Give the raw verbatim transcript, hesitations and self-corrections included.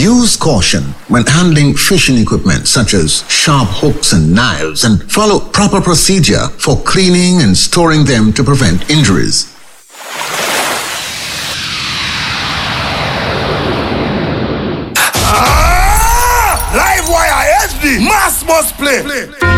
Use caution when handling fishing equipment such as sharp hooks and knives, and follow proper procedure for cleaning and storing them to prevent injuries. Ah! Live Wire H D, Mass must play. play.